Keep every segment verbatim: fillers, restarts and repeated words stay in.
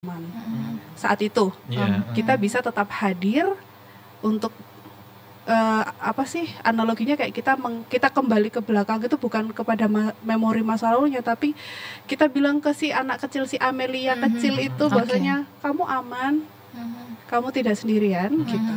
saat itu. Yeah. Kita bisa tetap hadir untuk uh, apa sih analoginya kayak kita meng, kita kembali ke belakang itu bukan kepada ma- memori masa lalunya, tapi kita bilang ke si anak kecil, si Amelia mm-hmm. kecil itu bahwasanya okay. kamu aman, mm-hmm. kamu tidak sendirian mm-hmm. gitu.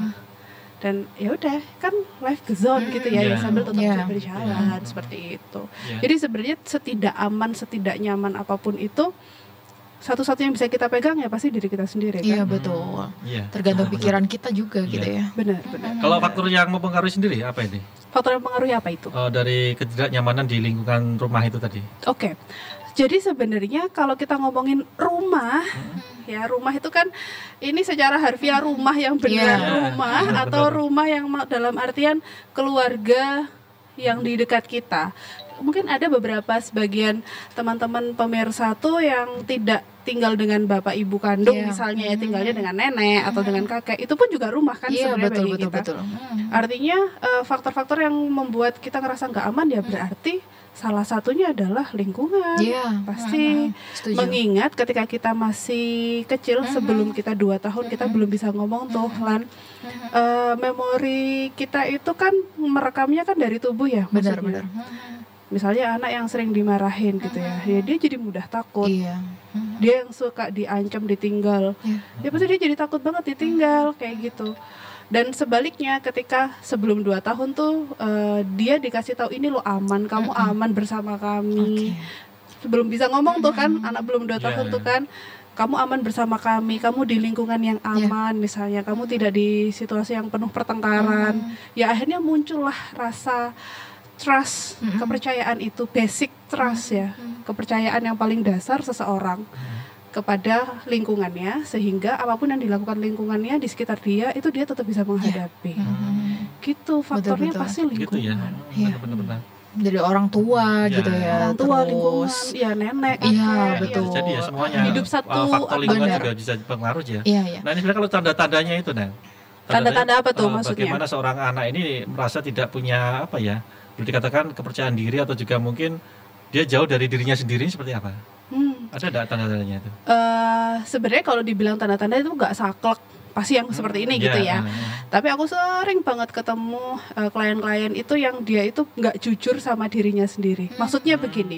Dan ya udah kan life goes on gitu ya, yeah. sambil tetap yeah. berjalan yeah. seperti itu. Yeah. Jadi sebenarnya setidak aman, setidak nyaman apapun itu, satu-satunya yang bisa kita pegang ya pasti diri kita sendiri kan. Iya betul. Yeah. Tergantung betul. pikiran kita juga yeah. gitu ya. Benar, benar. Kalau faktor yang mempengaruhi sendiri apa ini? Faktor yang mempengaruhi apa itu? Oh, dari ketidaknyamanan di lingkungan rumah itu tadi. Oke. Okay. Jadi sebenarnya kalau kita ngomongin rumah, hmm. ya rumah itu kan ini secara harfiah rumah yang benar yeah. rumah yeah. atau benar. Rumah yang dalam artian keluarga yang di dekat kita. Mungkin ada beberapa sebagian teman-teman pemirsa tuh yang tidak tinggal dengan bapak ibu kandung yeah. misalnya ya, tinggalnya dengan nenek atau dengan kakek, itu pun juga rumah kan yeah, sebenarnya betul, bagi betul, kita. Betul. Artinya uh, faktor-faktor yang membuat kita ngerasa nggak aman ya berarti salah satunya adalah lingkungan. Yeah. Pasti mm-hmm. mengingat ketika kita masih kecil mm-hmm. sebelum kita dua tahun mm-hmm. kita belum bisa ngomong tuh Lan. Mm-hmm. Uh, memori kita itu kan merekamnya kan dari tubuh ya. Benar-benar. Misalnya anak yang sering dimarahin gitu ya, ya dia jadi mudah takut. Iya. Dia yang suka diancam, ditinggal, iya. ya pasti dia jadi takut banget ditinggal kayak gitu. Dan sebaliknya ketika sebelum dua tahun tuh uh, dia dikasih tahu ini lo aman, kamu aman bersama kami. Okay. Belum bisa ngomong tuh kan, anak belum dua tahun yeah. tuh kan. Kamu aman bersama kami, kamu di lingkungan yang aman yeah. misalnya, kamu tidak di situasi yang penuh pertengkaran. Mm. Ya akhirnya muncullah rasa trust, mm-hmm. kepercayaan itu basic trust ya, mm-hmm. kepercayaan yang paling dasar seseorang mm-hmm. kepada lingkungannya, sehingga apapun yang dilakukan lingkungannya di sekitar dia itu dia tetap bisa menghadapi. Yeah. Mm-hmm. Gitu faktornya betul-betul. Pasti lingkungan. Gitu ya. Yeah. Benar-benar. Dari orang tua ya, gitu ya, orang tua, terus lingkungan, ya nenek, iya kakek, betul. Jadi ya semuanya hidup satu faktor lingkungan benar. juga bisa berpengaruh ya. Iya, iya. Nah ini sebenarnya kalau tanda-tandanya itu, Neng. Tanda-tanda apa tuh uh, maksudnya? Bagaimana seorang anak ini merasa tidak punya apa ya? Boleh dikatakan kepercayaan diri atau juga mungkin dia jauh dari dirinya sendiri seperti apa? Hmm. Ada enggak tanda-tandanya itu? Uh, sebenarnya kalau dibilang tanda-tanda itu enggak saklek, pasti yang hmm. seperti ini yeah. gitu ya. Hmm. Tapi aku sering banget ketemu uh, klien-klien itu yang dia itu enggak jujur sama dirinya sendiri. Maksudnya hmm. begini.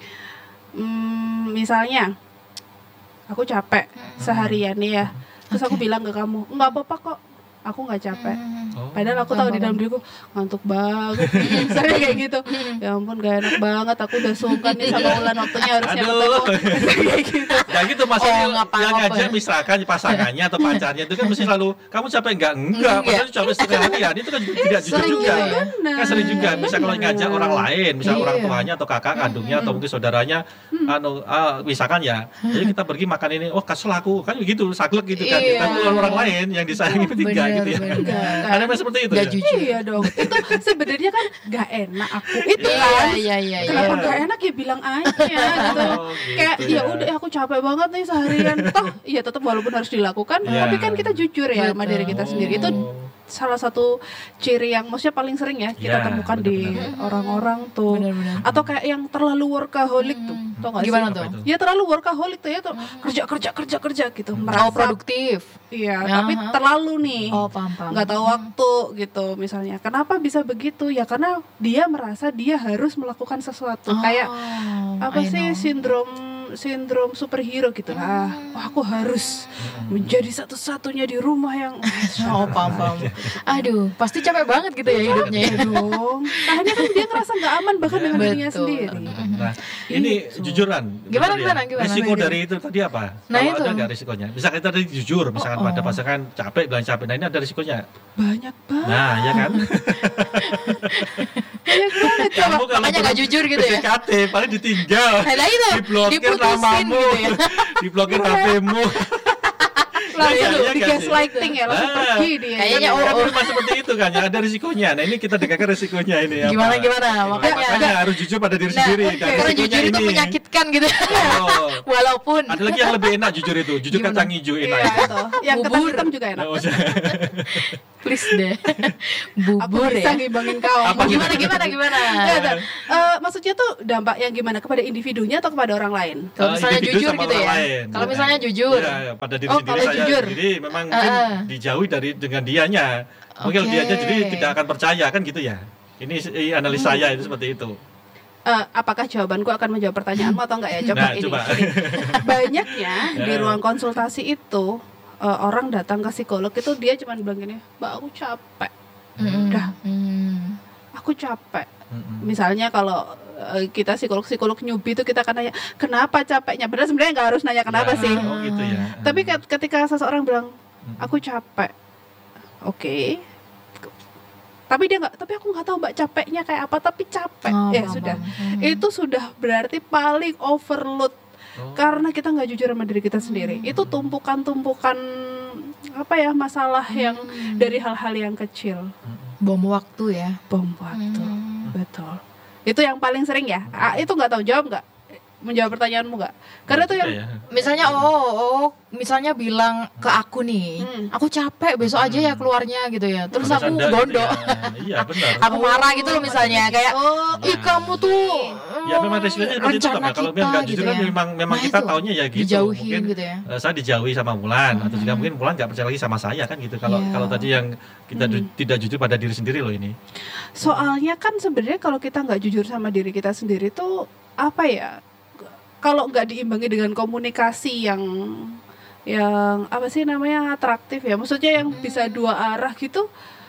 Hmm, misalnya aku capek hmm. seharian nih ya. Terus okay. aku bilang ke kamu, enggak apa-apa kok. Aku nggak capek, oh. padahal aku tahu di dalam diriku ngantuk banget, saya kayak gitu. Ya ampun, gak enak banget. Aku udah sungkan nih sama Ulan, waktunya harusnya ketemu. Kayak gitu. Ya gitu maksudnya oh, yang ngajak misalkan pasangannya atau pacarnya itu kan mesti selalu kamu capek enggak? Enggak, maksudnya capek sekalian. Itu kan tidak jujur juga. Kan sering juga. Misal kalau ngajak orang lain, misal orang tuanya atau kakak kandungnya atau mungkin saudaranya, anu misalkan ya, jadi kita pergi makan ini, oh kasih aku kan begitu, saklek gitu kan. Tapi orang lain yang disayangi itu tidak. Gitu ya. Ada kan? Seperti itu. Gak ya? jujur. Iya dong. Itu sebenarnya kan gak enak aku. Itu iya, kan. Iya, iya, iya. Kenapa iya. gak enak ya bilang aja gitu. Oh, gitu kayak ya udah aku capek banget nih seharian. Toh iya tetap walaupun harus dilakukan, yeah. tapi kan kita jujur ya sama diri kita sendiri. Itu salah satu ciri yang maksudnya paling sering ya kita yeah, temukan bener-bener. Di orang-orang tuh. Bener-bener. Atau kayak yang terlalu workaholic hmm. tuh. Tau gak gimana sih? tuh? Ya terlalu workaholic tuh ya tuh hmm. kerja kerja kerja kerja gitu. Merasa oh, produktif. Iya, ya, tapi uh-huh. terlalu nih. Oh, paham-paham. Nggak tahu waktu gitu misalnya. Kenapa bisa begitu? Ya karena dia merasa dia harus melakukan sesuatu. Oh, kayak apa I sih know. sindrom sindrom superhero gitu lah. Hmm. Oh, aku harus menjadi satu-satunya di rumah yang oh, paham. Aduh, pasti capek banget gitu ya hidupnya ya dong. Akhirnya kan dia ngerasa nggak aman bahkan dengan betul. dirinya sendiri. Nah, ini itu. jujuran. Gimana gimana gimana? Risiko dari itu tadi apa? Nah, kalau itu. ada nggak risikonya? Misalkan kita tadi jujur, misalkan oh, oh. pada pasangan capek bilang capek, nah ini ada risikonya. Banyak banget. Nah, ya kan? Banyak banget. Kamu kalau makanya nggak jujur gitu ya? P D K T paling ditinggal, nah, itu. diblokir namamu, gitu ya? diblokir H P-mu. Langsung ya, di gaslighting ya, langsung nah, pergi dia. Kayaknya kan, oh, kan oh. memang seperti itu kan, ya ada risikonya. Nah ini kita dengarkan risikonya ini. Gimana apa? gimana? Makanya, makanya harus jujur pada diri nah, sendiri. Okay. Karena jujur itu menyakitkan gitu. Oh. Walaupun. Ada lagi yang lebih enak jujur itu, jujur kacang hijau enak. Iya, itu. Yang ketan hitam juga enak. Please deh. Bubur aku bisa ya. ngimbangin kau. Apa Gimana gimana gimana? Ya, dan, uh, maksudnya tuh dampak yang gimana kepada individunya atau kepada orang lain? Kalau Uh, misalnya individu jujur sama gitu orang ya. lain. Kalau misalnya jujur. Ya, ya, pada diri Oh, sendiri kalau saya jujur. sendiri memang Uh, mungkin uh. dijauhi dari dengan dianya. Mungkin Oke. dianya jadi tidak akan percaya kan gitu ya. Ini eh, analis Hmm. saya itu seperti itu. Uh, apakah jawabanku akan menjawab pertanyaanmu atau enggak ya? Coba Nah, ini. coba. Gini. Banyaknya di Ya. ruang konsultasi itu uh, orang datang ke psikolog itu dia cuma bilang gini, "Mbak, aku capek." Mm-mm. Udah. Mm. Aku capek. Mm-mm. Misalnya kalau uh, kita psikolog-psikolog newbie itu kita akan nanya, "Kenapa capeknya?" Padahal sebenarnya nggak harus nanya kenapa Ya, sih. Oh gitu ya. Tapi ke- ketika seseorang bilang, Mm-mm. "Aku capek." Oke. Tapi dia nggak, tapi aku nggak tahu Mbak capeknya kayak apa, tapi capek. Oh, Ya paham, sudah. paham. Hmm. Itu sudah berarti paling overload. Oh. Karena kita nggak jujur sama diri kita sendiri. Itu tumpukan-tumpukan apa ya masalah yang Hmm. dari hal-hal yang kecil. Bom waktu ya. Bom waktu. Hmm. Betul. Itu yang paling sering ya. Ah, itu nggak tahu jawab nggak? Menjawab pertanyaanmu nggak? Karena itu yang Ya. Misalnya oh, oh misalnya bilang ke aku nih, Hmm. aku capek besok aja ya keluarnya gitu ya. Terus Pada aku sadar gitu gondok. ya. Iya benar. Aku marah gitu loh misalnya kayak oh, ih kamu tuh Ya memang resikonya seperti itu rencana kan. Kalau kita memang nggak gitu jujur kan ya. memang memang Nah, kita itu, taunya ya gitu. dijauhin Mungkin gitu ya. eh, saya dijauhi sama Mulan atau juga Hmm. mungkin Mulan nggak percaya lagi sama saya kan gitu. Kalau Iya. kalau tadi yang kita Hmm. du- tidak jujur pada diri sendiri loh ini. soalnya kan sebenarnya kalau kita nggak jujur sama diri kita sendiri tuh apa ya? Kalau nggak diimbangi dengan komunikasi yang yang apa sih namanya atraktif ya, maksudnya yang bisa dua arah gitu,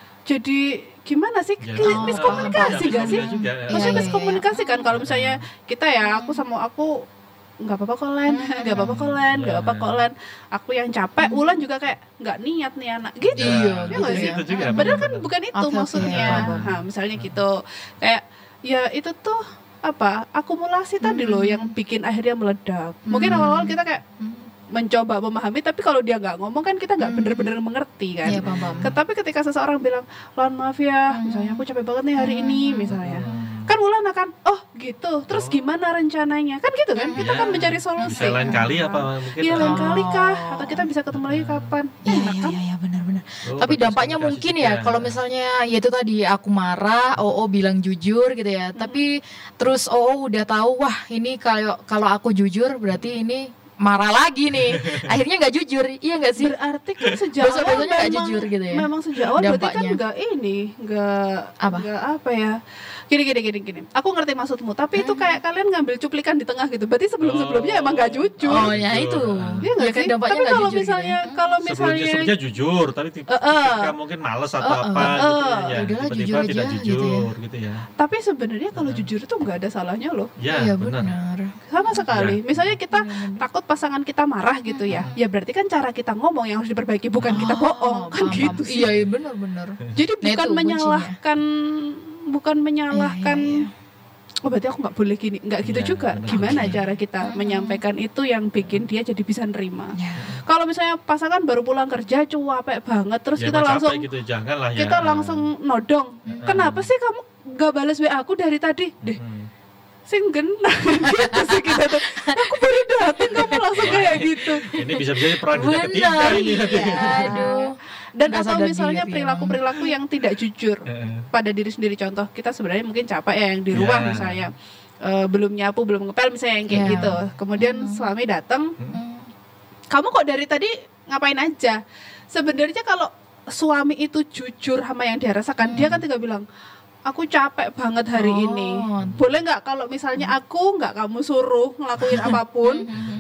jadi gimana sih? Ya, Ki- oh, miskomunikasi ya, gak sih? bisa juga, ya. Iya, Maksudnya iya, miskomunikasi kan kalau misalnya kita ya aku sama aku nggak apa-apa kok Len, nggak apa-apa kok Len, nggak apa-apa kok Len, aku yang capek, Ulan juga kayak nggak niat nih anak gitu. Iya, Ya gitu nggak ya. sih? Gitu juga, Padahal kan benar-benar. bukan itu Oke, oke, maksudnya. paham. Nah, misalnya gitu kayak ya itu tuh apa akumulasi tadi loh yang bikin akhirnya meledak. Mungkin Hmm. awal-awal kita kayak Hmm. mencoba memahami, tapi kalau dia nggak ngomong kan kita nggak Hmm. bener-bener mengerti kan. Iya, paham. Ke- Tapi ketika seseorang bilang, "Lan maaf ya, misalnya aku capek banget nih hari ini," misalnya. Kan Wulan akan, "Oh gitu, terus Oh. gimana rencananya?" Kan gitu kan, kita Ya, kan mencari solusi. Bisa lain kali apa mungkin. Iya lain Oh. kali kah? Atau kita bisa ketemu lagi kapan? Iya, Enak iya, kan? iya, iya, benar-benar. Oh, Tapi berarti dampaknya komunikasi mungkin juga. ya kalau misalnya ya itu tadi aku marah, O O bilang jujur gitu ya. Tapi terus O O udah tahu wah ini kalau kalau aku jujur berarti ini marah lagi nih. Akhirnya nggak jujur, iya nggak sih? Berarti kan sejak awal Besok-besoknya nggak memang, jujur gitu ya? memang sejak awal berarti kan Dampaknya. nggak ini, nggak Apa? nggak apa ya? Gini gini gini gini. Aku ngerti maksudmu, tapi itu kayak kalian ngambil cuplikan di tengah gitu. Berarti sebelum sebelumnya emang nggak jujur. Oh ya itu. Iya nggak Ya kan sih? dampaknya Tapi nggak kalau jujur gitu misalnya ya. kalau Sebelumnya, misalnya sebelumnya jujur, tapi tiba- Eh, eh. ketika mungkin malas atau Eh, apa eh, gitu eh. ya, Ya udahlah, tiba-tiba jujur tidak aja, jujur gitu gitu ya. ya. tapi sebenarnya kalau jujur itu nggak ada salahnya loh. Ya, Iya benar. benar. Sama sekali. Ya. Misalnya kita takut pasangan kita marah gitu ya. Ya berarti kan cara kita ngomong yang harus diperbaiki, bukan kita bohong. Kan paham, gitu paham. sih. Iya, iya benar-benar. Jadi Nah, bukan itu kuncinya. menyalahkan bukan menyalahkan Iya, iya, oh berarti aku nggak boleh gini, nggak gitu Iya, juga. benar. Gimana Oke. cara kita menyampaikan itu yang bikin dia jadi bisa nerima. Ya. Kalau misalnya pasangan baru pulang kerja capek banget, terus Ya, kita emang langsung capek gitu, janganlah ya. kita langsung nodong. Hmm. Kenapa sih kamu nggak balas W A aku dari tadi? Deh, Hmm. sing genah gitu sih kita tuh. Aku baru datang kamu langsung kayak gitu. Ini bisa-bisa perang dunia ketiga Benar. ini nanti. Aduh. Dan Nggak atau sadar misalnya diri perilaku-perilaku yang tidak jujur Heeh. pada diri sendiri. Contoh kita sebenarnya mungkin capek ya yang di rumah Ya. misalnya eh, belum nyapu belum ngepel misalnya yang kayak Ya. gitu. Kemudian suami datang, Hmm. kamu kok dari tadi ngapain aja? Sebenarnya kalau suami itu jujur sama yang dia rasakan, dia kan tinggal bilang, aku capek banget hari Oh. ini. Boleh nggak kalau misalnya aku nggak kamu suruh ngelakuin apapun,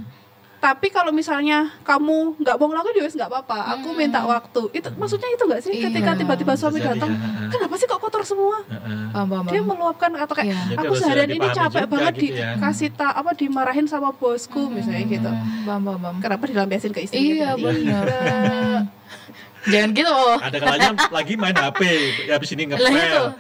tapi kalau misalnya kamu nggak mau ngelakuin ya wes nggak apa-apa. Aku minta waktu. Itu maksudnya itu nggak sih? Iya. Ketika tiba-tiba suami Bisa jadi, datang, ya. kenapa sih kok kotor semua? Heeh. Paham, paham, Dia paham. meluapkan atau kayak Iya. Jadi aku harus seharian ini dipahami capek juga banget gitu ya. dikasih tak apa dimarahin sama bosku misalnya gitu. Hmm, paham, paham, paham. Kenapa dilampiasin ke istrinya? Iya gitu? benar. Iya. Jangan gitu. Oh. Ada kalanya lagi main H P, ya habis ini Lah itu. ngepel.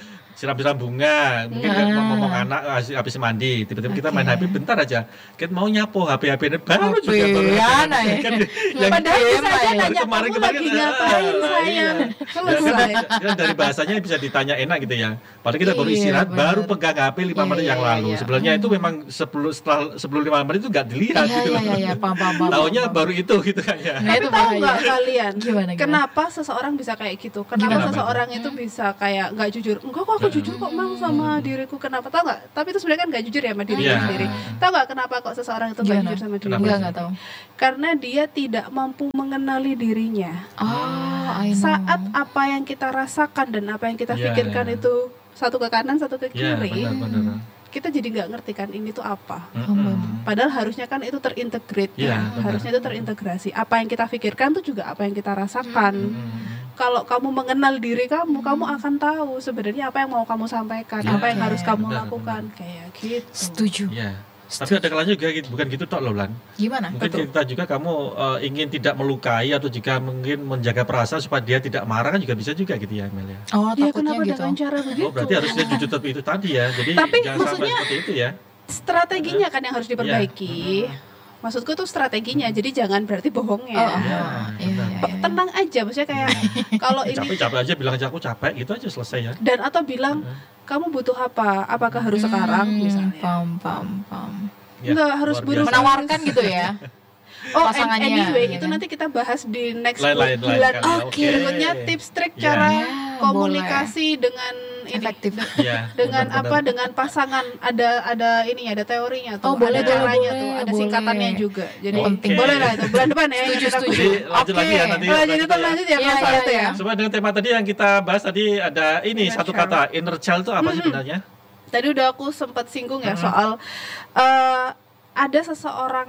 siram-siram bunga, mungkin kan Ah. ngomong anak habis, habis mandi, tiba-tiba kita Oke. main H P bentar aja, kita mau nyapo H P H P baru juga baru H P-an kan, ya. kan yang Padahal bisa Tema aja ya. nanya Kemarin- kamu kemarin lagi kan, ngapain ah, sayang. iya. Selesai. kan dari bahasanya bisa ditanya enak gitu ya. Padahal kita baru Iya, istirahat, benar. baru pegang H P lima Iya, menit yang iya, lalu. iya. Sebenarnya itu memang sebelum setelah sebelum lima menit itu nggak dilihat Iya gitu iya loh. iya iya, paham paham. paham, Taunya paham. baru itu gitu kan ya. Nah, Tapi itu tahu bahaya. nggak kalian Gimana, gimana? kenapa seseorang bisa kayak gitu? Kenapa Gimana? seseorang itu bisa kayak nggak jujur? Enggak kok aku jujur kok Mang sama diriku. Kenapa tahu nggak? Tapi itu sebenarnya kan nggak jujur ya sama dirinya Iya. sendiri. Tahu nggak kenapa kok seseorang itu nggak Gimana? jujur sama Kenapa? dirinya? Enggak enggak tahu. Karena dia tidak mampu mengenali dirinya. Oh, I know. Saat apa yang kita rasakan dan apa yang kita Iya, pikirkan iya. itu satu ke kanan satu ke Iya, kiri, benar-benar. kita jadi nggak ngerti kan ini tuh apa. Mm-mm. Padahal harusnya kan itu terintegrate, Iya, ya. benar. Harusnya itu terintegrasi. Apa yang kita pikirkan tuh juga apa yang kita rasakan. Mm-mm. Kalau kamu mengenal diri kamu, kamu akan tahu sebenarnya apa yang mau kamu sampaikan, Ya, apa yang harus kamu benar, lakukan, kayak gitu. Setuju. Iya. Tapi ada kalanya juga gitu, bukan gitu tok loh Lan. Gimana? Mungkin kita juga kamu eh, ingin tidak melukai atau juga mungkin menjaga perasaan supaya dia tidak marah kan juga bisa juga gitu ya Mel ya. Oh, Ya takutnya kenapa gitu. dengan cara begitu? Oh berarti harusnya jujur tapi itu tadi ya. Jadi Tapi jangan sampai maksudnya- seperti itu ya. Strateginya kan yang harus diperbaiki. Iya. Maksudku tuh strateginya, jadi jangan berarti bohongnya. Oh, oh, Iya, iya, benar. iya, Kok iya. tenang aja, maksudnya kayak kalau ini Capek-capek aja bilang aja aku capek gitu aja selesai ya. dan atau bilang kamu butuh apa? Apakah harus sekarang Hmm, misalnya? Paham, paham, paham. Ya, Enggak harus luar buru biasa. Menawarkan gitu ya. Oh, pasangannya, and anyway, ya itu kan? nanti kita bahas di next Lain-lain lain bulan kali ya, Oke. berikutnya tips trik Ya. cara Ya, komunikasi dengan ini Efektif. Ya, dengan benar-benar. apa dengan pasangan ada ada ini ada teorinya tuh Oh, boleh, ada caranya boleh, tuh ada boleh. singkatannya juga jadi Oke. boleh lah itu bulan depan ya Setuju, kita setuju. Jadi lanjut Oke. lagi ya nanti. lanjut lanjut itu ya. lanjut ya Iya, masalah iya, itu ya iya. Sebenarnya dengan tema tadi yang kita bahas tadi ada ini Inner satu child. kata inner child itu apa sih sebenarnya? tadi udah aku sempat singgung ya Mm-mm. soal eh, ada seseorang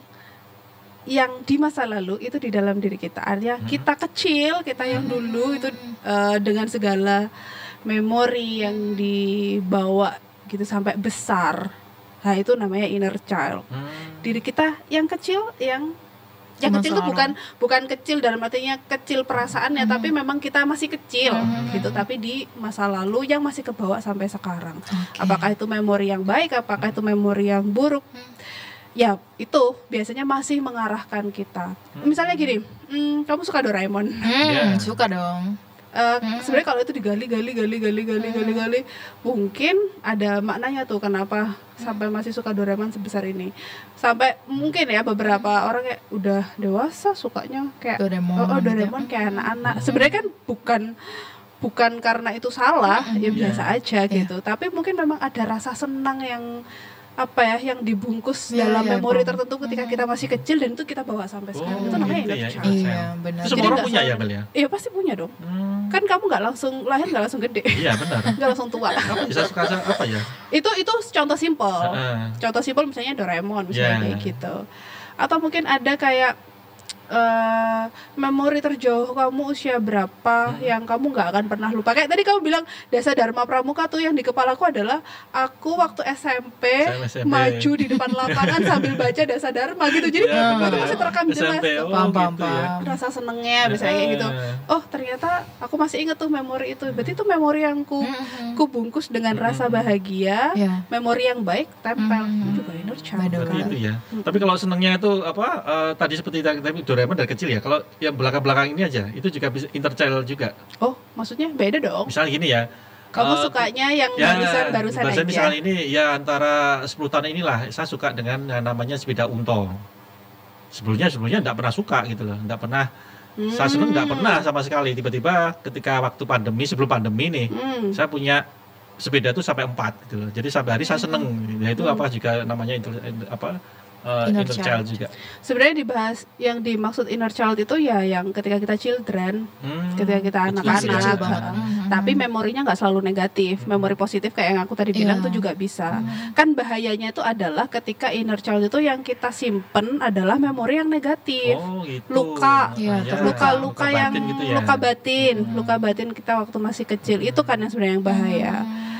yang di masa lalu itu di dalam diri kita. Artinya kita kecil, kita yang dulu itu eh, dengan segala memori yang dibawa gitu sampai besar. Nah, itu namanya inner child. Hmm. Diri kita yang kecil yang yang Di kecil masa itu bukan bukan kecil dalam artinya kecil perasaannya, tapi memang kita masih kecil gitu, tapi di masa lalu yang masih kebawa sampai sekarang. Oke. Apakah itu memori yang baik, apakah itu memori yang buruk? Ya, itu biasanya masih mengarahkan kita. Misalnya gini, hmm, kamu suka Doraemon. Hmm, Ya. suka dong. Eh, sebenarnya kalau itu digali gali gali gali gali gali gali mungkin ada maknanya tuh kenapa sampai masih suka Doraemon sebesar ini. Sampai mungkin ya beberapa orang kayak udah dewasa sukanya kayak Doraemon oh, oh gitu. Doraemon kayak anak-anak. Sebenarnya kan bukan bukan karena itu salah, ya biasa aja gitu. Tapi mungkin memang ada rasa senang yang apa ya yang dibungkus Iya, dalam iya, memori paham. tertentu ketika kita masih kecil dan itu kita bawa sampai sekarang. Oh, Itu namanya gitu inner ya, child. inner Iya, benar. Itu Jadi semua orang nggak punya ya selalu- Mel ya? Iya pasti punya dong. Hmm. Kan kamu nggak langsung lahir nggak langsung gede, Iya benar. nggak langsung tua. Apa bisa suka apa ya? Itu itu contoh simpel. Heeh. Contoh simpel misalnya Doraemon misalnya Yeah. kayak gitu. Atau mungkin ada kayak eh, memori terjauh kamu usia berapa yang kamu nggak akan pernah lupa. Kayak tadi kamu bilang Dasa Dharma Pramuka tuh yang di kepalaku adalah aku waktu S M P Saya S M P. maju di depan lapangan sambil baca Dasa Dharma gitu. Jadi Iya, itu benar masih ya. terekam jelas S M P, tuh. oh, Paham, paham, gitu ya. paham. Rasa senengnya misalnya kayak gitu. Eh. Oh ternyata aku masih inget tuh memori itu. Berarti itu memori yang ku, Mhm. ku bungkus dengan rasa bahagia, Ya. memori yang baik tempel. Mhm. Itu juga inner child. Benar. Berarti itu ya. Tapi kalau senengnya itu apa? eh, tadi seperti tadi Doraemon dari kecil ya. Kalau yang belakang-belakang ini aja, itu juga bisa inner child juga. Oh maksudnya beda dong. Misalnya gini ya. Kamu eh, sukanya yang ya, barusan barusan barusan aja. misalnya ini ya antara sepuluh tahun inilah saya suka dengan yang namanya sepeda unto. Sebelumnya sebelumnya enggak pernah suka gitu loh, enggak pernah. Saya seneng enggak Hmm. pernah sama sekali. Tiba-tiba ketika waktu pandemi sebelum pandemi nih, Hmm. saya punya sepeda tuh sampai empat gitu loh. Jadi sampai hari saya seneng. Ya itu Hmm. apa juga namanya inter, apa uh, Inner inner, child. child juga. Sebenarnya dibahas yang dimaksud inner child itu ya yang ketika kita children, Hmm, ketika kita kecil anak-anak. ya. Kecil banget. Heeh. Mhm. Tapi memorinya nggak selalu negatif, memori positif kayak yang aku tadi bilang Iya. itu juga bisa. Kan bahayanya itu adalah ketika inner child itu yang kita simpen adalah memori yang negatif. Oh gitu. Luka. Iya, ya, Luka-luka yang batin gitu ya. luka batin, luka batin kita waktu masih kecil itu kan yang sebenarnya yang bahaya.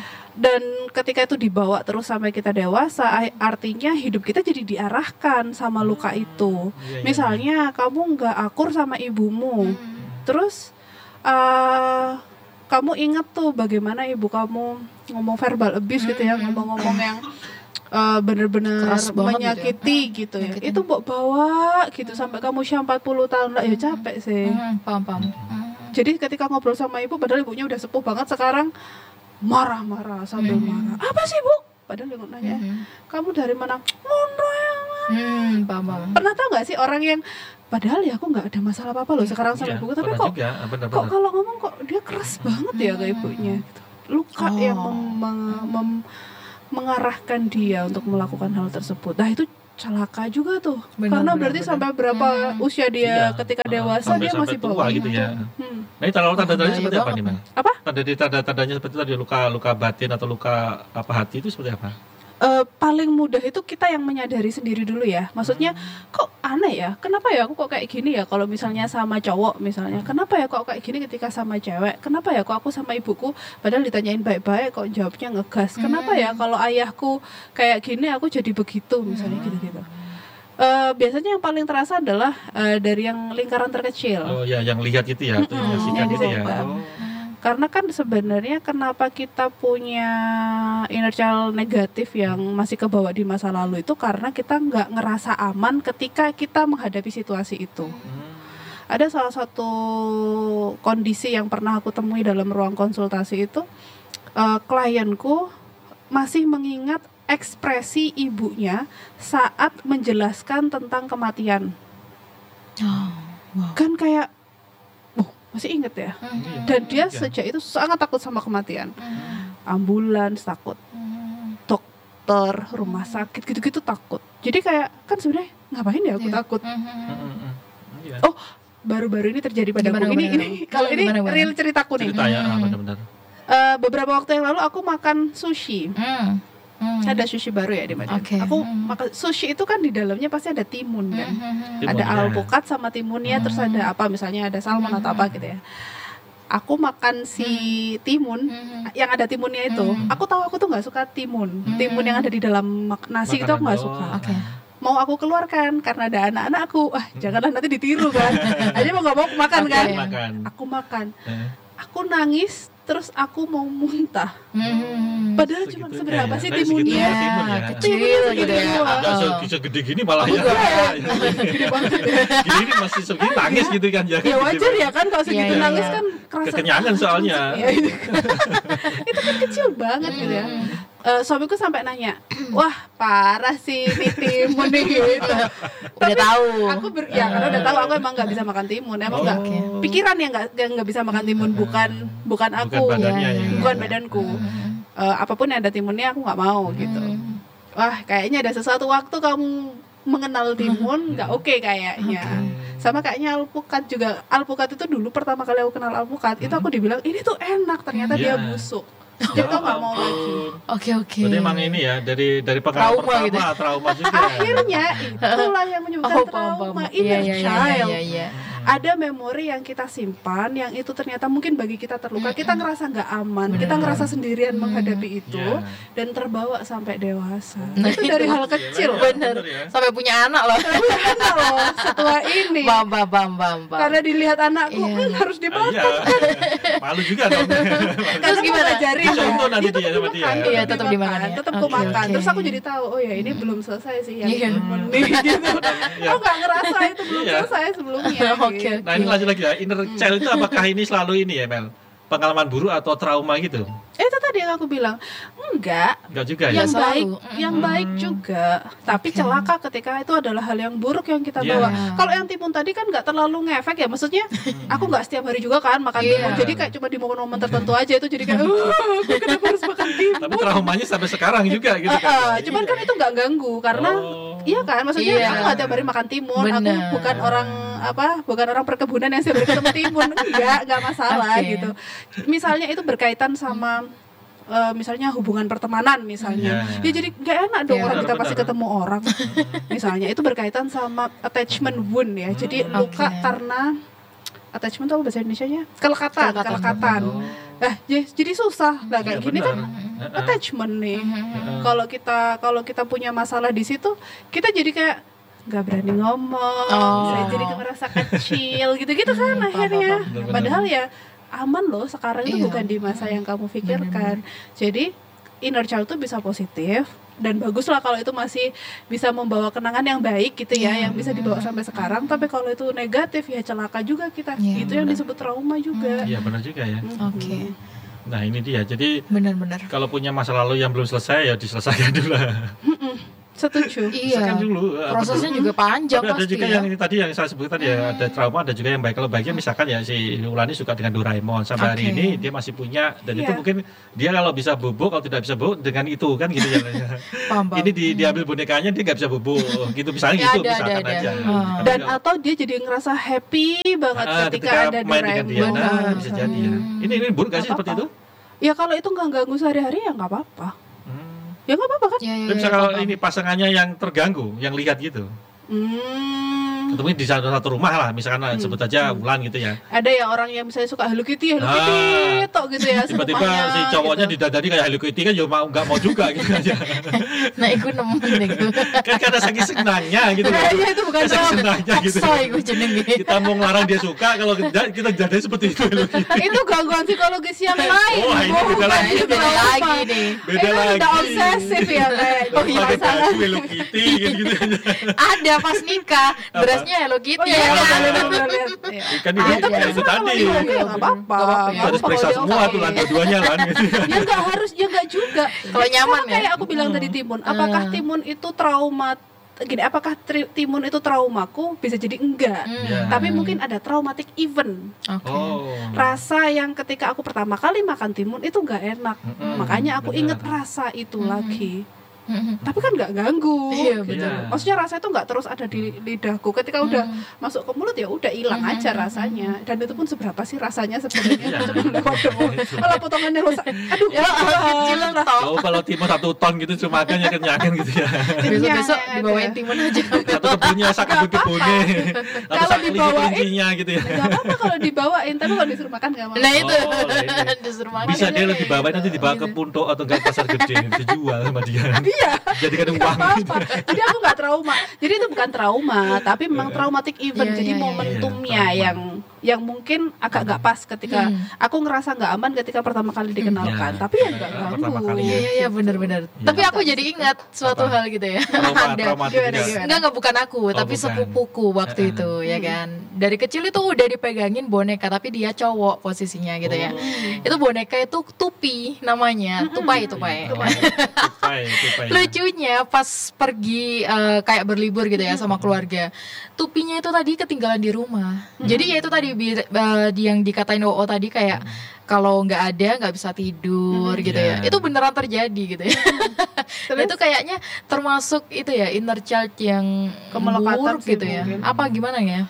Dan ketika itu dibawa terus sampai kita dewasa, a- artinya hidup kita jadi diarahkan sama luka itu. Iya, iya, Misalnya kamu nggak akur sama ibumu, terus uh, kamu ingat tuh bagaimana ibu kamu ngomong verbal abuse gitu ya, ngomong-ngomong yang uh, benar-benar menyakiti gitu ya, gitu ya. Itu bawa gitu sampai kamu usia empat puluh tahun lah, ya capek sih. Paham-paham. Jadi ketika ngobrol sama ibu, padahal ibunya udah sepuh banget sekarang, marah-marah sambil marah. Apa sih bu? Padahal ibu nanya, kamu dari mana? Mondo ya. Hmm, paham. Pernah tahu nggak sih orang yang padahal ya aku nggak ada masalah apa-apa loh sekarang sama iya, ibuku, tapi kok juga, bener, kok bener. kalau ngomong kok dia keras banget ya ke ibunya gitu. Luka oh. yang mem- mem- mem- mengarahkan dia untuk melakukan hal tersebut. Nah itu celaka juga tuh, bener, karena bener, berarti bener. Sampai berapa hmm. usia dia iya. ketika dewasa sampai, dia sampai masih bawa gitu ya. Hmm. Nah ini tanda-tandanya seperti apa nih, Mal? Apa? Tanda-tandanya seperti tadi luka luka batin atau luka apa hati itu seperti apa? Uh, paling mudah itu kita yang menyadari sendiri dulu ya. Maksudnya kok aneh ya, kenapa ya aku kok kayak gini ya kalau misalnya sama cowok misalnya, kenapa ya kok kayak gini ketika sama cewek, kenapa ya kok aku sama ibuku padahal ditanyain baik-baik kok jawabnya ngegas, kenapa ya kalau ayahku kayak gini aku jadi begitu misalnya gitu-gitu. Uh, biasanya yang paling terasa adalah uh, dari yang lingkaran terkecil. Oh ya, yang lihat gitu ya, tuh mm-hmm. yang gitu ya. Oh. Karena kan sebenarnya kenapa kita punya inner child negatif yang masih kebawa di masa lalu itu karena kita nggak ngerasa aman ketika kita menghadapi situasi itu. Hmm. Ada salah satu kondisi yang pernah aku temui dalam ruang konsultasi itu, uh, klienku masih mengingat ekspresi ibunya saat menjelaskan tentang kematian. Oh, wow. Kan kayak masih inget ya, mm-hmm. dan dia yeah. sejak itu sangat takut sama kematian, mm-hmm. ambulans takut, mm-hmm. dokter, rumah sakit gitu-gitu takut. Jadi kayak kan sebenarnya ngapain ya aku yeah. takut? Mm-hmm. Yeah. Oh baru-baru ini terjadi padaku. Gimana, ini ini kalau ini gimana, gimana? Real ceritaku nih. Cerita ya, mm-hmm. benar-benar. Uh, beberapa waktu yang lalu aku makan sushi. Mm. Hmm. Ada sushi baru ya di Medan. Okay. Aku hmm. makan sushi itu kan di dalamnya pasti ada timun kan. Hmm. Timun, ada ya. Alpukat sama timunnya, hmm. terus ada apa misalnya ada salmon hmm. atau apa gitu ya. Aku makan si timun hmm. yang ada timunnya itu. Hmm. Aku tahu aku tuh nggak suka timun. Hmm. Timun yang ada di dalam nasi Makanan itu aku nggak suka. Okay. Mau aku keluarkan karena ada anak-anakku. Ah, hmm. janganlah nanti ditiru kan. Aja mau nggak mau makan kan. Makan. Aku makan. Hmm. Aku nangis. Terus aku mau muntah. Hmm. Padahal cuma seberapa sih timunnya? Ya, timun ya. Kecil gitu ya. Agak bisa gede gini malah ya. Gede banget. Gini masih segini nangis gitu kan ya. Ya wajar ya kan kalau segitu ya, nangis ya. kan kerasa. Kekenyangan soalnya. Itu kan kecil banget gitu ya. Uh, suamiku sampai nanya, wah parah sih ini timun nih gitu. Udah tahu. Aku ber, ya karena udah tahu aku emang nggak bisa makan timun, emang nggak oh. okay. pikiran yang nggak nggak bisa makan timun, bukan bukan aku, bukan badannya, ya, bukan badanku. Uh, apapun yang ada timunnya aku nggak mau gitu. Wah kayaknya ada sesuatu waktu kamu mengenal timun nggak oke okay kayaknya. Okay. Sama kayaknya alpukat juga. Alpukat itu dulu pertama kali aku kenal alpukat, hmm. itu aku dibilang ini tuh enak, ternyata yeah. dia busuk. Jadi aku nggak mau lagi. Oke oke. Jadi emang ini ya dari dari pengalaman trauma pertama gitu. trauma juga. Akhirnya itulah yang menyebabkan oh, trauma pam, pam. inner yeah, child. Yeah, yeah, yeah. Ada memori yang kita simpan yang itu ternyata mungkin bagi kita terluka, mm-hmm. kita ngerasa nggak aman, bener. Kita ngerasa sendirian mm-hmm. menghadapi itu yeah. dan terbawa sampai dewasa. Nah, itu dari hal kecil, ya, bener. Ya. Sampai punya anak loh. Sampai punya anak loh setelah ini. Bam bam bam bam. bam. Karena dilihat anakku yeah. hmm, harus dimakan. Ah, iya. Malu juga dong. Terus gimana? Jadi contoh nanti dia sama dia. Iya tetap dimakan. Tetap aku makan. Terus aku jadi tahu, oh ya ini belum selesai sih yang ini gitu. Aku nggak ngerasa itu belum selesai sebelumnya. Oke. Nah ini lanjut lagi ya, inner child itu apakah ini selalu ini ya Mel? Pengalaman buruk atau trauma gitu? Eh, itu tadi yang aku bilang enggak. Enggak juga yang ya. Baik, mm. yang baik juga. Tapi okay. celaka ketika itu adalah hal yang buruk yang kita yeah. bawa. Kalau yang timun tadi kan nggak terlalu ngefek ya. Maksudnya aku nggak setiap hari juga kan makan yeah. timun. Jadi kayak cuma di momen-momen tertentu aja itu jadi kayak, uh, kenapa harus makan timun? Tapi traumanya sampai sekarang juga gitu kan. Uh, uh, cuman kan itu nggak ganggu karena oh. iya kan. Maksudnya yeah. aku nggak tiap hari makan timun. Bener. Aku bukan orang apa, bukan orang perkebunan yang setiap hari ketemu timun. Enggak, nggak masalah okay. gitu. Misalnya itu berkaitan sama uh, misalnya hubungan pertemanan misalnya, yeah. ya jadi nggak enak dong yeah, orang kita pasti ketemu orang. Misalnya itu berkaitan sama attachment wound ya, jadi hmm, luka okay. karena attachment itu apa bahasa Indonesianya? Kelekatan, kelekatan. kelekatan. Oh. Nah, jadi susah. Nah kayak yeah, gini benar. Kan attachment nih. Uh-huh. Kalau kita kalau kita punya masalah di situ, kita jadi kayak nggak berani ngomong, oh. saya jadi merasa kecil gitu-gitu kan akhirnya. Padahal ya aman loh sekarang itu, iya. bukan di masa yang kamu pikirkan. Bener-bener. Jadi inner child itu bisa positif dan bagus lah kalau itu masih bisa membawa kenangan yang baik gitu ya, yeah. yang bisa dibawa sampai sekarang. Tapi kalau itu negatif ya celaka juga kita, yeah, itu bener. Yang disebut trauma juga. Iya, benar juga ya. Mm-hmm. Oke. Okay. Nah ini dia, jadi benar-benar kalau punya masa lalu yang belum selesai ya diselesaikan dulu lah. Setuju. Iya. Dulu, prosesnya juga panjang. Tapi ada pasti juga ya. yang ini tadi yang saya sebut tadi ya, ada trauma, ada juga yang baik. Kalau baiknya misalkan ya si Ulani suka dengan Doraemon sampai okay. hari ini dia masih punya, dan yeah. itu mungkin dia kalau bisa bubuk, kalau tidak bisa bubuk dengan itu kan gitu ya. Ini di, diambil bonekanya dia nggak bisa bubuk gitu misalnya ya, gitu ada, misalkan ada, aja. Ada. Hmm. Dan kalau, atau dia jadi ngerasa happy banget ah, ketika, ketika ada Doraemon. Dia, nah, bisa jadi ya. Ini ini buruk gak sih seperti itu? Ya kalau itu nggak ganggu sehari-hari ya nggak apa-apa. Ya nggak apa-apa kan? Ya, ya, Tapi ya, kalau apa-apa. ini pasangannya yang terganggu, yang lihat gitu. Hmm. Ketemu di satu, satu rumah lah, misalkan hmm. sebut aja hmm. Wulan gitu ya. Ada ya orang yang misalnya suka Hello Kitty, Hello Kitty, ah, tok gitu ya. Tiba-tiba si cowoknya gitu. Didadari kayak Hello Kitty kan, ya mau nggak mau juga gitu aja. Nah, itu nemen gitu. Kan karena saking senangnya gitu. Nah, ya itu bukan senangnya gitu. Kita mau ngelarang dia suka, kalau kita jadi seperti itu Hello Kitty. Itu gangguan psikologis yang lain. Oh, ini beda lagi. Ini beda lagi nih. Beda lagi. Udah obsesif ya kayak. Oh iya, Hello Kitty gitu. Ada pas nikah, dressnya Hello Kitty. Iya, kan itu itu tadi. Enggak apa-apa. Harus periksa semua tuh lantai duanya kan gitu. Ya enggak harus, ya enggak juga. Kalau nyaman ya. Kayak aku bilang tadi Timun, apakah Timun itu trauma gini, apakah tri, Timun itu traumaku? Bisa jadi enggak. Hmm. Tapi mungkin ada traumatic event. Okay. Oh. Rasa yang ketika aku pertama kali makan Timun itu enggak enak. Hmm. Makanya aku inget rasa itu hmm. lagi. Mm-hmm. Tapi kan nggak ganggu, iya, gitu. Yeah. Maksudnya rasa itu nggak terus ada di lidahku. Ketika mm. udah masuk ke mulut ya udah hilang mm-hmm. aja rasanya. Dan itu pun seberapa sih rasanya sebenarnya? Cuma lewat doang. Kalau potongannya rusak, aduh, ya, kecil lah. Oh, kalau Timun satu ton gitu cuma makannya kenyangin gitu ya. Besok-besok dibawain Timun aja. Satu kebunnya, satu kebunnya. Kalau dibawain, gitu ya. Nggak apa-apa kalau dibawain, tapi kalau disuruh makan nggak mau. Nah itu, disuruh makan. Bisa dia lebih dibawain nanti dibawa ke Punto atau enggak pasar gede dijual sama dia. Iya. Jadi kan uang. Jadi aku nggak trauma. Jadi itu bukan trauma, tapi memang traumatic event. Yeah, Jadi yeah, momentumnya yeah, yang yang mungkin agak nggak pas ketika hmm. aku ngerasa nggak aman ketika pertama kali dikenalkan. Yeah. Tapi ya nggak ganggu. Iya iya ya, benar-benar. Yeah. Tapi aku jadi ingat suatu hal gitu ya. Trauma, ada. Enggak enggak bukan aku, oh, tapi bukan. Sepupuku waktu itu ya kan. Dari kecil itu udah dipegangin boneka, tapi dia cowok posisinya gitu ya. Oh. Itu boneka itu Tupi namanya, Tupai Tupai. Tupai. Tupai, Tupai. Lucunya pas pergi uh, kayak berlibur gitu ya sama keluarga, Tupinya itu tadi ketinggalan di rumah. Hmm. Jadi ya itu tadi uh, yang dikatain O O tadi kayak hmm. kalau nggak ada nggak bisa tidur hmm. gitu yeah. ya. Itu beneran terjadi gitu ya. Nah, itu kayaknya termasuk itu ya inner child yang kemelekatan gitu ya. Mungkin. Apa gimana ya?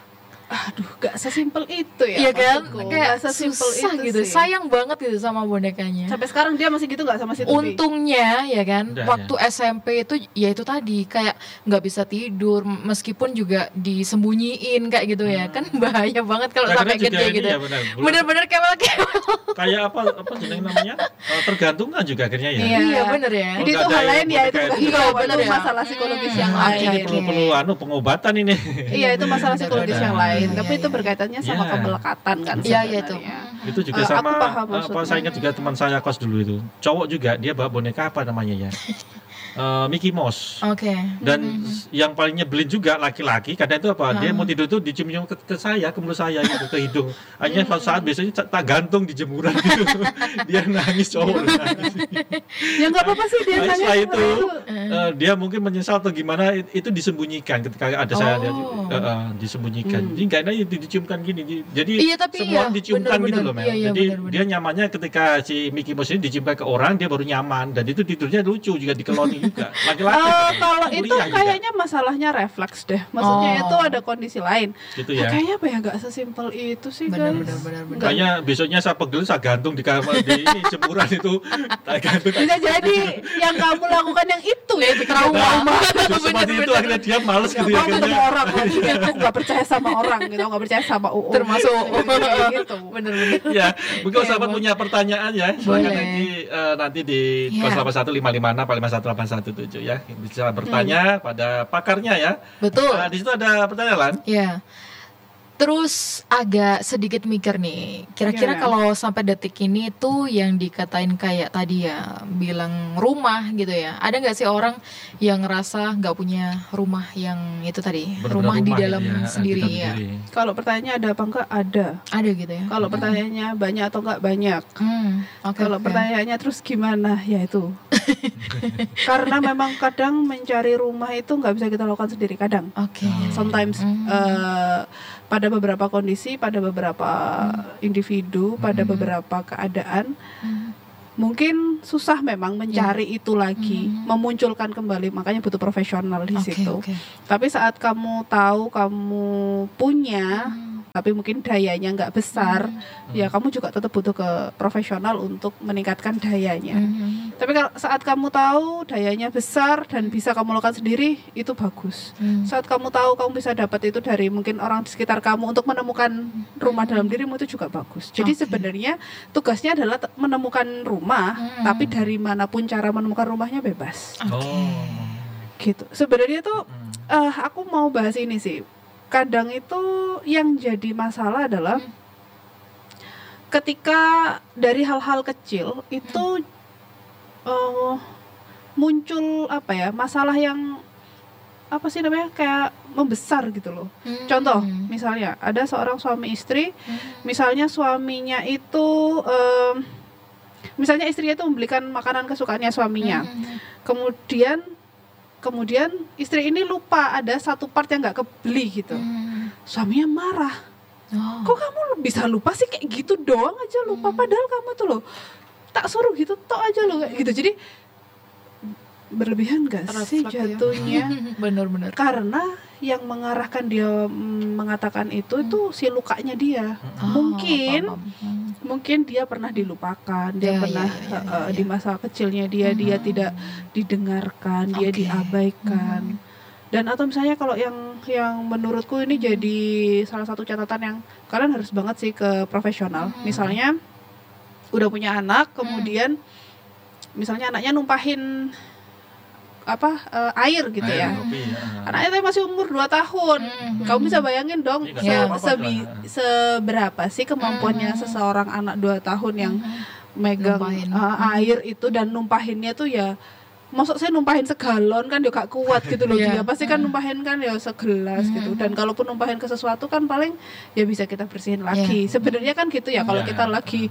Aduh, gak sesimpel itu ya. Iya kan? Kayak sesimpel itu gitu. Sih. Sayang banget gitu sama bonekanya. Sampai sekarang dia masih gitu gak sama si Tupi? Untungnya ya kan, udah, waktu ya. S M P itu ya itu tadi kayak nggak bisa tidur, meskipun juga disembunyiin kayak gitu ya. Hmm. Kan bahaya banget kalau nah, sampai gede gitu. Ya, bener-bener kewel-kewel. Kayak apa apa jenis namanya? Tergantungan juga akhirnya ya. Iya, iya bener ya. Jadi itu hal lain ya, itu bukan iya, masalah psikologis yang lain. Ini perlu-perlu anu pengobatan ini. Iya, itu masalah psikologis yang lain. Tapi itu berkaitannya sama kemelekatan kan sebenarnya. Iya, itu. Itu juga sama apa saya ingat juga teman saya kos dulu itu. Cowok juga dia bawa boneka apa namanya ya? Uh, Mickey Mouse. Oke. Okay. Dan mm-hmm. yang paling nyebelin juga laki-laki karena itu apa? Uh-huh. Dia mau tidur tuh dicium-cium ke, ke saya, ke mulut saya gitu, ke hidung. Hanya mm-hmm. saat biasanya tak gantung di jemuran gitu. Dia nangis cowok nangis. Ya enggak apa-apa sih dia nangis. Setelah itu uh, dia mungkin menyesal atau gimana itu disembunyikan ketika ada saya dia, uh, uh, disembunyikan. Mm. Jadi enggak ada yang diciumkan gini. Jadi iya, semua iya, diciumkan bener, gitu bener. loh, Mel. Iya, iya, jadi bener, dia nyamannya ketika si Mickey Mouse ini diciumkan ke orang dia baru nyaman dan itu tidurnya lucu juga dikeloni juga. Laki-laki. Uh, kalau itu kayaknya juga. Masalahnya refleks deh. Maksudnya oh. itu ada kondisi lain. Gitu ya. Nah, kayaknya apa ya nggak sesimpel itu sih bener, guys. Bener, bener, bener. Kayaknya besoknya saya pegel saya gantung di kamar di ini jemuran itu. Gantung. Bisa jadi yang kamu lakukan yang itu ya itu trauma. Nah, seperti itu akhirnya dia males gitu ya. Aku ketemu orang, aku nggak percaya sama orang gitu, nggak percaya sama U U. Termasuk gitu. Bener-bener. Ya, mungkin sahabat punya pertanyaan ya. Silakan nanti uh, nanti di nol delapan satu lima lima enam lima satu delapan satu tujuh ya. Bisa bertanya hmm. pada pakarnya ya. Betul. Nah, di situ ada pertanyaan. Iya. Terus agak sedikit mikir nih, kira-kira Gimana? kalau sampai detik ini tuh yang dikatain kayak tadi ya, bilang rumah gitu ya. Ada nggak sih orang yang ngerasa nggak punya rumah yang itu tadi, Benar-benar rumah di rumah dalam gitu ya, sendiri di dalam ya. diri. Kalau pertanyaannya ada apa enggak? Ada. Ada gitu ya. Kalau pertanyaannya banyak atau enggak? Banyak. Hmm, oke, Kalau oke. pertanyaannya terus gimana? Ya itu. Karena memang kadang mencari rumah itu nggak bisa kita lakukan sendiri kadang. Oke. Sometimes Hmm. eh, pada beberapa kondisi, pada beberapa individu, pada Hmm. beberapa keadaan Hmm. mungkin susah memang mencari itu lagi, Hmm. memunculkan kembali. Makanya butuh profesional di Oke, situ. oke. Tapi saat kamu tahu kamu punya, Hmm. tapi mungkin dayanya nggak besar, ya kamu juga tetap butuh ke profesional untuk meningkatkan dayanya. Hmm. Tapi kalau saat kamu tahu dayanya besar dan bisa kamu lakukan sendiri, itu bagus. Hmm. Saat kamu tahu kamu bisa dapat itu dari mungkin orang di sekitar kamu untuk menemukan rumah dalam dirimu, itu juga bagus. Jadi Oke. sebenarnya tugasnya adalah te- menemukan rumah, Hmm. tapi dari manapun cara menemukan rumahnya bebas. Oke. Oh. Gitu. Sebenarnya tuh Hmm. eh, aku mau bahas ini sih. Kadang itu yang jadi masalah adalah Hmm. ketika dari hal-hal kecil itu eh, muncul apa ya, masalah yang apa sih namanya, kayak membesar gitu loh. Hmm. Contoh, misalnya ada seorang suami istri, Hmm. misalnya suaminya itu em, misalnya istrinya itu membelikan makanan kesukaannya suaminya. Hmm. Kemudian kemudian istri ini lupa ada satu part yang nggak kebeli gitu. Hmm. Suaminya marah. Oh. Kok kamu bisa lupa sih, kayak gitu doang aja lupa, Hmm. padahal kamu tuh loh tak suruh gitu tok aja loh kayak gitu. Jadi berlebihan gak sih Refleks ya. jatuhnya? Bener-bener. Karena yang mengarahkan dia mm, mengatakan itu itu si lukanya dia. Oh, Mungkin paham. Hmm. mungkin dia pernah dilupakan, dia Ya, pernah ya, ya, ya, eh, ya. di masa kecilnya dia dia tidak didengarkan, dia Oke. diabaikan. Dan atau misalnya kalau yang yang menurutku ini jadi salah satu catatan yang kalian harus banget sih ke profesional. Misalnya udah punya anak, kemudian misalnya anaknya numpahin apa eh, air gitu Air, ya. kopi, ya. Anaknya tapi masih umur dua tahun. Hmm. Kamu bisa bayangin dong Iya, se- nggak apa-apa sebi- juga. seberapa sih kemampuannya Hmm. seseorang anak dua tahun yang megang Numpahin. uh, Hmm. air itu dan numpahinnya tuh ya, maksud saya numpahin segalon kan ya gak kuat gitu loh. Iya. Dia pasti kan numpahin kan ya segelas gitu, dan kalaupun numpahin ke sesuatu kan paling ya bisa kita bersihin lagi. Sebenarnya kan gitu ya, kalau Iya. kita lagi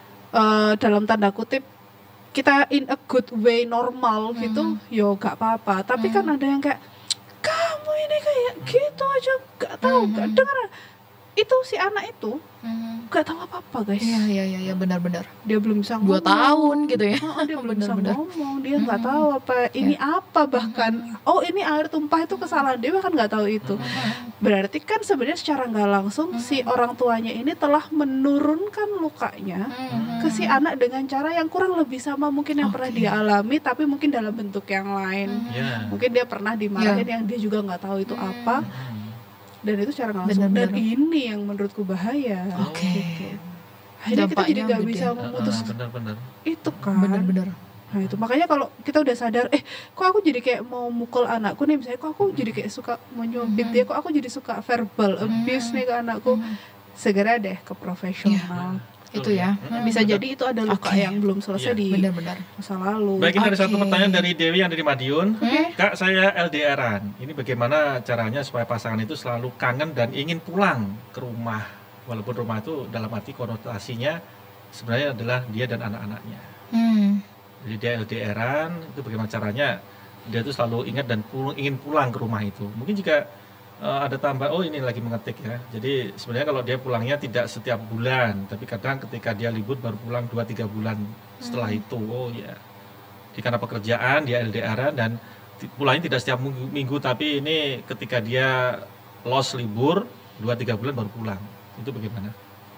uh, dalam tanda kutip kita in a good way normal gitu, yo gak apa-apa. Tapi kan ada yang kayak, kamu ini kayak gitu aja gak tahu, gak dengar. Itu si anak itu Hmm. gak tahu apa-apa guys. Iya, iya, iya, iya, benar-benar. Dia belum bisa Dua ngomong. tahun gitu ya. Oh, dia belum bisa Benar-benar. ngomong, dia nggak tahu apa ini apa, bahkan oh ini air tumpah itu kesalahan dia, bahkan nggak tahu itu. Berarti kan sebenarnya secara nggak langsung si orang tuanya ini telah menurunkan lukanya Hmm. ke si anak dengan cara yang kurang lebih sama mungkin yang pernah Oke. dia alami, tapi mungkin dalam bentuk yang lain. Ya. Mungkin dia pernah dimarahin yang dia juga nggak tahu itu apa, Hmm. dan itu secara nggak langsung. Dan Benar-benar. ini yang menurutku bahaya. Oke. Gitu. Akhirnya kita Dampaknya jadi nggak gede. bisa Ah, memutus benar-benar. itu kan. Benar-benar. Nah itu makanya kalau kita udah sadar, eh kok aku jadi kayak mau mukul anakku nih, misalnya kok aku jadi kayak suka menyubit dia, kok aku jadi suka verbal abuse nih ke anakku, segera deh ke profesional. Itu ya. Bisa jadi itu ada luka Oke. yang belum selesai Iya, di Benar-benar. masa lalu. Baik, ini ada satu Oke. pertanyaan dari Dewi yang dari Madiun. Oke. Kak, saya L D R-an. Ini bagaimana caranya supaya pasangan itu selalu kangen dan ingin pulang ke rumah? Walaupun rumah itu dalam arti konotasinya sebenarnya adalah dia dan anak-anaknya. Hmm. Jadi dia L D R-an, itu bagaimana caranya dia itu selalu ingat dan pul- ingin pulang ke rumah itu. Mungkin juga eh, ada tambah, oh ini lagi mengetik ya. Jadi sebenarnya kalau dia pulangnya tidak setiap bulan, tapi kadang ketika dia libur baru pulang dua tiga bulan setelah itu. Oh ya. Jadi karena pekerjaan dia L D R-an dan ti- pulangnya tidak setiap minggu, minggu, tapi ini ketika dia lost libur dua tiga bulan baru pulang. Itu bagaimana?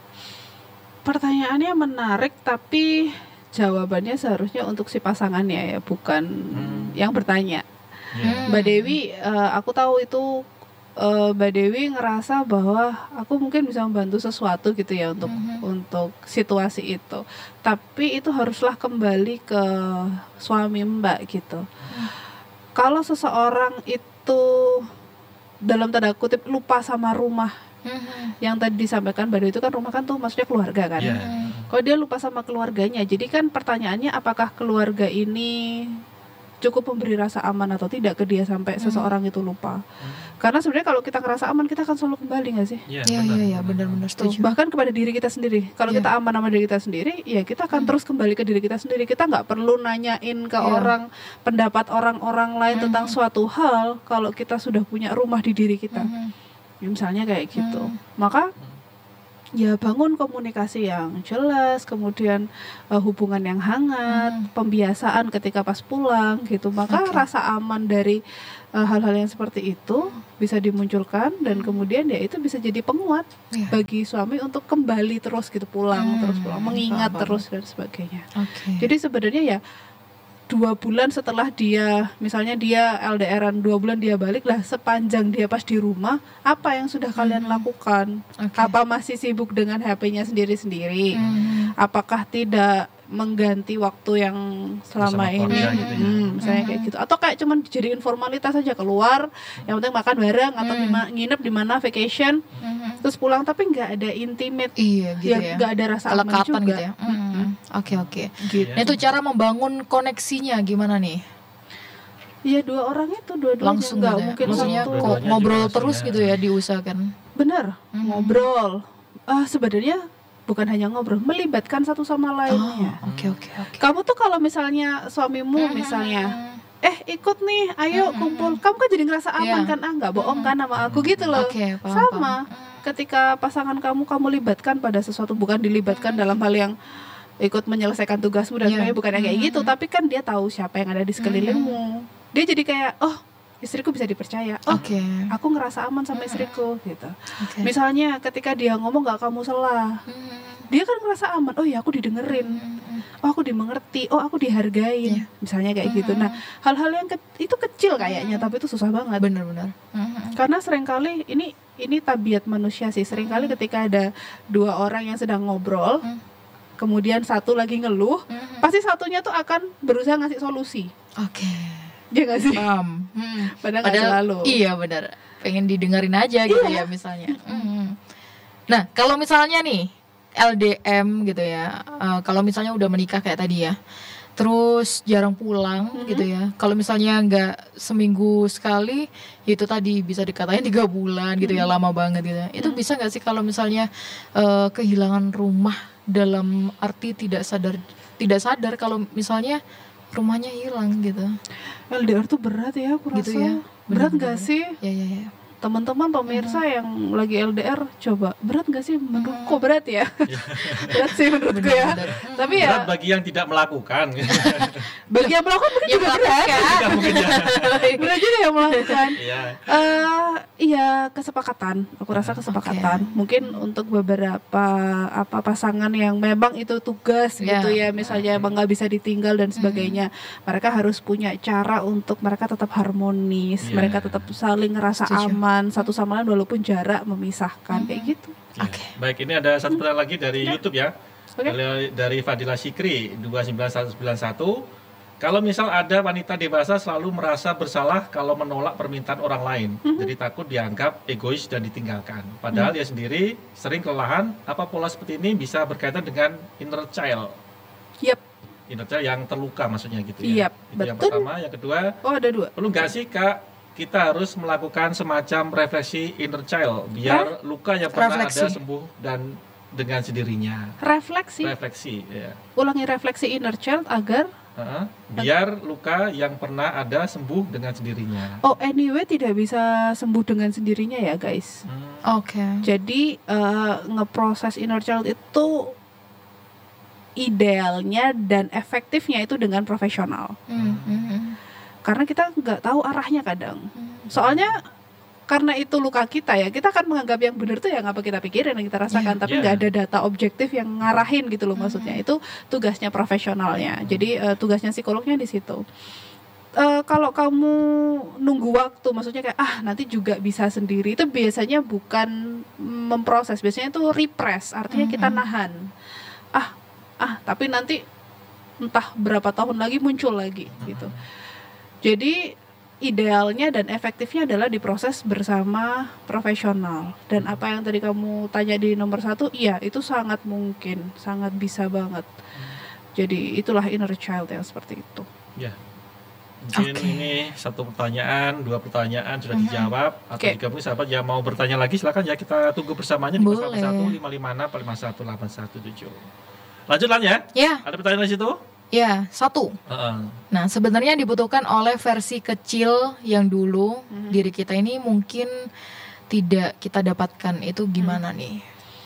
Pertanyaannya menarik, tapi jawabannya seharusnya untuk si pasangannya ya, bukan Hmm. yang bertanya. Ya. Mbak Dewi, eh, aku tahu itu eh, Mbak Dewi ngerasa bahwa aku mungkin bisa membantu sesuatu gitu ya untuk Mhm. untuk situasi itu. Tapi itu haruslah kembali ke suami Mbak gitu. Kalau seseorang itu dalam tanda kutip lupa sama rumah Mm-hmm. Yang tadi disampaikan Mbak Dewi itu kan rumah kan tuh maksudnya keluarga kan. Yeah. Kalau dia lupa sama keluarganya, jadi kan pertanyaannya apakah keluarga ini cukup memberi rasa aman atau tidak ke dia sampai hmm. seseorang itu lupa. Hmm. Karena sebenarnya kalau kita ngerasa aman, kita akan selalu kembali nggak sih? Iya, iya, iya, benar-benar setuju. Bahkan kepada diri kita sendiri. Kalau yeah. kita aman sama diri kita sendiri, ya kita akan hmm. terus kembali ke diri kita sendiri. Kita nggak perlu nanyain ke yeah. orang, pendapat orang-orang lain hmm. tentang suatu hal. Kalau kita sudah punya rumah di diri kita, hmm. ya, misalnya kayak gitu. Hmm. Maka ya bangun komunikasi yang jelas, kemudian uh, hubungan yang hangat, hmm. pembiasaan ketika pas pulang gitu. Maka okay. rasa aman dari uh, hal-hal yang seperti itu bisa dimunculkan dan kemudian ya itu bisa jadi penguat yeah. bagi suami untuk kembali terus gitu pulang, hmm. terus pulang, mengingat Bapak. terus dan sebagainya. Okay. Jadi sebenarnya ya dua bulan setelah dia, misalnya dia L D R-an dua bulan dia balik lah, sepanjang dia pas di rumah, apa yang sudah kalian hmm. lakukan? Okay. Apa masih sibuk dengan H P-nya sendiri-sendiri? Hmm. Apakah tidak mengganti waktu yang selama ini, gitu ya. hmm, misalnya hmm. kayak gitu, atau kayak cuman dijadiin formalitas aja keluar, hmm. yang penting makan bareng atau hmm. ngima, nginep di mana vacation, hmm. terus pulang tapi nggak ada intimate, iya, gitu ya, nggak ya. ada rasa aman juga. Gitu ya. Oke hmm. oke. Okay, okay. gitu. Nah itu cara membangun koneksinya gimana nih? Ya dua orang itu dua-duanya langsung nggak gitu ya? mungkin maksudnya satu. Kok ngobrol terus gitu ya diusahakan. Bener, hmm. ngobrol. Ah sebenarnya bukan hanya ngobrol, melibatkan satu sama lainnya. Oke oke oke. Kamu tuh kalau misalnya suamimu mm-hmm. misalnya, eh ikut nih, ayo mm-hmm. kumpul, kamu kan jadi ngerasa aman yeah. kan, ah nggak bohong mm-hmm. kan sama aku gitu loh. Okay, paham, sama. Paham. Ketika pasangan kamu kamu libatkan pada sesuatu, bukan dilibatkan mm-hmm. dalam hal yang ikut menyelesaikan tugasmu dan yeah. sebagainya, bukan mm-hmm. kayak gitu, tapi kan dia tahu siapa yang ada di sekelilingmu. Mm-hmm. Dia jadi kayak, oh istriku bisa dipercaya. Oh, okay. aku ngerasa aman sama istriku gitu. Okay. Misalnya ketika dia ngomong nggak kamu salah, hmm. dia kan ngerasa aman. Oh ya aku didengerin. Hmm. Oh aku dimengerti. Oh aku dihargain. Yeah. Misalnya kayak hmm. gitu. Nah hal-hal yang ke- itu kecil kayaknya, hmm. tapi itu susah banget. Benar-benar. Hmm. Karena seringkali ini ini tabiat manusia sih. Seringkali hmm. ketika ada dua orang yang sedang ngobrol, hmm. kemudian satu lagi ngeluh, hmm. pasti satunya tuh akan berusaha ngasih solusi. Oke. Okay. Dia nggak sih? Paham. Hmm. Padahal, Padahal selalu. Iya benar. Pengen didengerin aja gitu iya. ya misalnya. Hmm. Nah kalau misalnya nih L D M gitu ya, uh, kalau misalnya udah menikah kayak tadi ya, terus jarang pulang mm-hmm. gitu ya. Kalau misalnya nggak seminggu sekali, itu tadi bisa dikatain tiga bulan gitu mm-hmm. ya, lama banget gitu. Ya. Itu mm-hmm. bisa nggak sih kalau misalnya uh, kehilangan rumah dalam arti tidak sadar, tidak sadar kalau misalnya rumahnya hilang gitu. L D R tuh berat ya aku rasa. Gitu ya? Berat nggak sih? Ya ya ya. Teman-teman pemirsa hmm. yang lagi L D R coba, berat gak sih? Menurut kok berat ya? Berat sih menurutku ya. Hmm. Tapi ya berat bagi yang tidak melakukan. Bagi yang melakukan mungkin juga berat. Berat juga yang melakukan. Iya. Uh, iya kesepakatan. Aku rasa kesepakatan. Okay. Mungkin untuk beberapa apa pasangan yang memang itu tugas yeah. gitu ya, misalnya emang nggak bisa ditinggal dan sebagainya. Hmm. Mereka harus punya cara untuk mereka tetap harmonis. Yeah. Mereka tetap saling ngerasa Setuju. aman satu sama lain walaupun jarak memisahkan hmm. kayak gitu. Ya. Oke. Okay. Baik, ini ada satu pertanyaan lagi dari ya. YouTube ya. Okay. Dari, dari Fadila Sikri dua sembilan satu sembilan satu. Kalau misal ada wanita dewasa selalu merasa bersalah kalau menolak permintaan orang lain, mm-hmm. jadi takut dianggap egois dan ditinggalkan. Padahal mm. dia sendiri sering kelelahan. Apa pola seperti ini bisa berkaitan dengan inner child? Yep. Inner child yang terluka maksudnya gitu ya. Yep. Itu Betul. Yang pertama, yang kedua. Oh ada dua. Perlu nggak sih Kak? Kita harus melakukan semacam refleksi inner child biar Hah? luka yang pernah refleksi. ada sembuh dan dengan sendirinya. Refleksi. Refleksi, ya. Ulangi refleksi inner child agar uh-huh. biar luka yang pernah ada sembuh dengan sendirinya. Oh, anyway tidak bisa sembuh dengan sendirinya ya, guys. Hmm. Oke. Okay. Jadi uh, ngeproses inner child itu idealnya dan efektifnya itu dengan profesional. Mm-hmm. Karena kita nggak tahu arahnya kadang. Soalnya karena itu luka kita ya, kita akan menganggap yang benar tuh yang apa kita pikirin, yang kita rasakan, yeah. tapi nggak yeah. ada data objektif yang ngarahin gitu loh maksudnya. Itu tugasnya profesionalnya. Jadi uh, tugasnya psikolognya di situ. Uh, kalau kamu nunggu waktu, maksudnya kayak ah nanti juga bisa sendiri, itu biasanya bukan memproses, biasanya itu repress, artinya mm-hmm. kita nahan. Ah ah tapi nanti entah berapa tahun lagi muncul lagi gitu. Jadi idealnya dan efektifnya adalah diproses bersama profesional. Dan apa yang tadi kamu tanya di nomor satu, iya itu sangat mungkin, sangat bisa banget. Jadi itulah inner child yang seperti itu. Ya, mungkin okay. Ini satu pertanyaan, dua pertanyaan sudah mm-hmm. dijawab. Atau okay. Jika mungkin sahabat yang mau bertanya lagi silakan ya, kita tunggu bersamanya di nol satu lima lima enam lima satu delapan satu tujuh. Lanjut lan ya? Ya. Ada pertanyaan di situ? Ya, satu. Uh-uh. Nah, sebenarnya dibutuhkan oleh versi kecil yang dulu hmm. diri kita ini mungkin tidak kita dapatkan. Itu gimana hmm. nih?